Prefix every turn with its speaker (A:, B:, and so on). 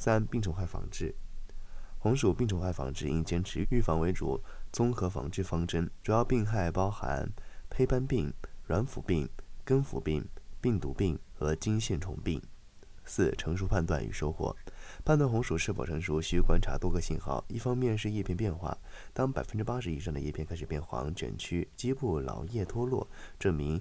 A: 3、病虫害防治。红薯病虫害防治应坚持预防为主，综合防治方针，主要病害包含胚斑病、软腐病、根腐病、病毒病和金线虫病。4、成熟判断与收获。判断红薯是否成熟，需观察多个信号。一方面是叶片变化，当80%以上的叶片开始变黄、卷曲，基部老叶脱落，证明